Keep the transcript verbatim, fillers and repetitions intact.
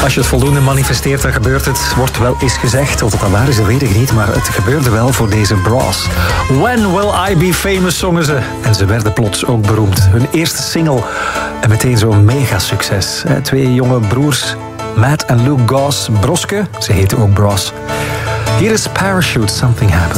Als je het voldoende manifesteert, dan gebeurt het. Wordt wel eens gezegd. Of het dan waar is, dat weet ik niet. Maar het gebeurde wel voor deze Bros. When Will I Be Famous zongen ze. En ze werden plots ook beroemd. Hun eerste single. En meteen zo'n mega succes. Twee jonge broers, Matt en Luke Goss Broske. Ze heten ook Bros. Hier is Parachute, Something Happened.